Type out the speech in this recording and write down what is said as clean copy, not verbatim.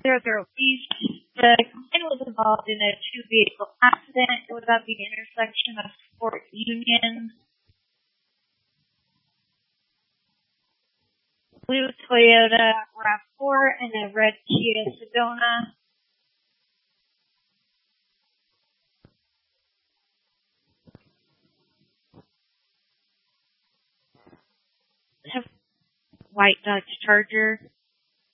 East. The complaint was involved in a two-vehicle accident. It was at the intersection of Fort Union. Blue Toyota RAV4 and a red Kia Sedona. Have white Dodge Charger.